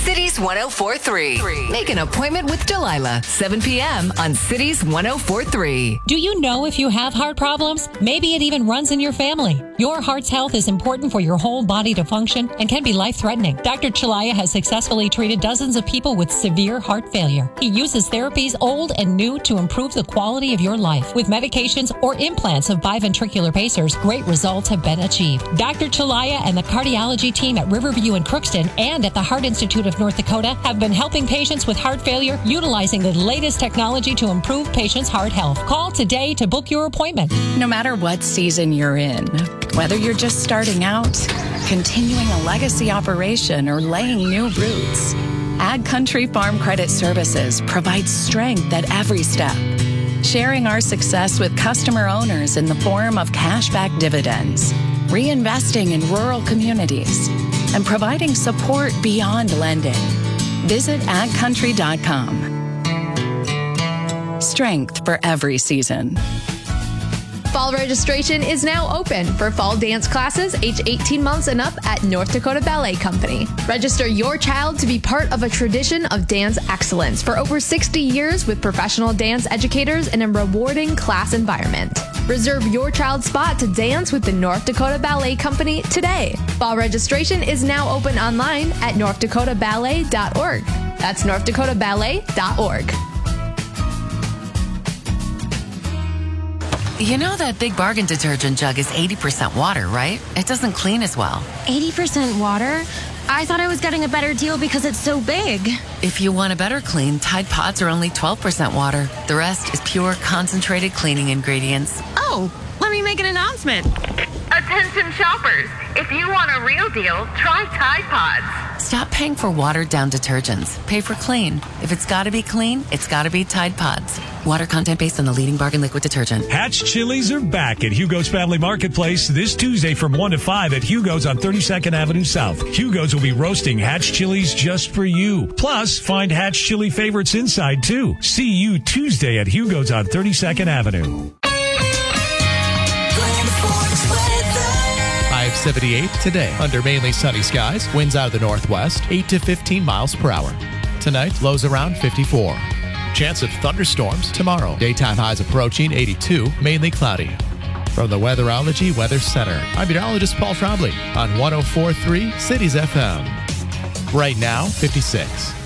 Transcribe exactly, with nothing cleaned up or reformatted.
Cities one oh four three. Make an appointment with Delilah, seven p.m. on Cities one oh four three. Do you know if you have heart problems? Maybe it even runs in your family. Your heart's health is important for your whole body to function and can be life-threatening. Doctor Chalaya has successfully treated dozens of people with severe heart failure. He uses therapies old and new to improve the quality of your life. With medications or implants of biventricular pacers, great results have been achieved. Doctor Chalaya and the cardiology team at Riverview in Crookston and at the Heart Institute of North Dakota have been helping patients with heart failure utilizing the latest technology to improve patients' heart health. Call today to book your appointment. No matter what season you're in, whether you're just starting out, continuing a legacy operation, or laying new roots, Ag Country Farm Credit Services provides strength at every step, sharing our success with customer owners in the form of cashback dividends, reinvesting in rural communities, and providing support beyond lending. Visit ag country dot com. Strength for every season. Fall registration is now open for fall dance classes age eighteen months and up at North Dakota Ballet Company. Register your child to be part of a tradition of dance excellence for over sixty years with professional dance educators in a rewarding class environment. Reserve your child's spot to dance with the North Dakota Ballet Company today. Fall registration is now open online at north dakota ballet dot org. That's north dakota ballet dot org. You know that Big Bargain detergent jug is eighty percent water, right? It doesn't clean as well. eighty percent water? I thought I was getting a better deal because it's so big. If you want a better clean, Tide Pods are only twelve percent water. The rest is pure, concentrated cleaning ingredients. Oh, let me make an announcement. Attention shoppers, if you want a real deal, try Tide Pods. Stop paying for watered-down detergents. Pay for clean. If it's got to be clean, it's got to be Tide Pods. Water content based on the leading bargain liquid detergent. Hatch Chili's are back at Hugo's Family Marketplace this Tuesday from one to five at Hugo's on thirty-second Avenue South. Hugo's will be roasting Hatch Chili's just for you. Plus, find Hatch Chili favorites inside, too. See you Tuesday at Hugo's on thirty-second Avenue. High of seventy-eight today under mainly sunny skies. Winds out of the northwest, eight to fifteen miles per hour. Tonight, lows around fifty-four. Chance of thunderstorms tomorrow. Daytime highs approaching eighty-two, mainly cloudy. From the Weatherology Weather Center, I'm meteorologist Paul Trombley on one oh four point three Cities F M. Right now, fifty-six.